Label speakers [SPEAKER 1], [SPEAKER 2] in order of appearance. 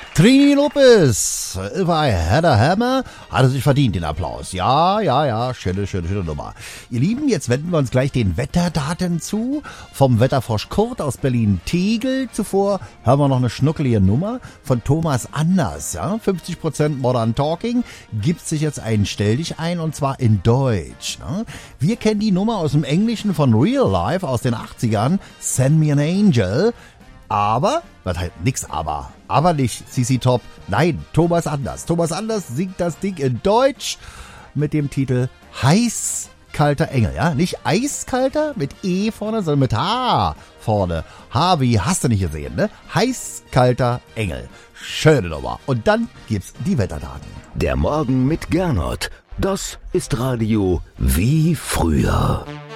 [SPEAKER 1] Trini Lopez, If I Had a Hammer, hat er sich verdient, den Applaus. Ja, schöne Nummer. Ihr Lieben, jetzt wenden wir uns gleich den Wetterdaten zu. Vom Wetterfrosch Kurt aus Berlin-Tegel. Zuvor hören wir noch eine schnuckelige Nummer von Thomas Anders. Ja? 50% Modern Talking, gibt sich jetzt einen Stell dich ein, und zwar in Deutsch. Ne? Wir kennen die Nummer aus dem Englischen von Real Life aus den 80ern, Send Me an Angel. Aber, was halt nix aber nicht CC Top, nein, Thomas Anders. Thomas Anders singt das Ding in Deutsch mit dem Titel Heißkalter Engel, ja, nicht Eiskalter mit E vorne, sondern mit H vorne. H wie hast du nicht gesehen, ne? Heißkalter Engel. Schöne Nummer. Und dann gibt's die Wetterdaten.
[SPEAKER 2] Der Morgen mit Gernot. Das ist Radio wie früher.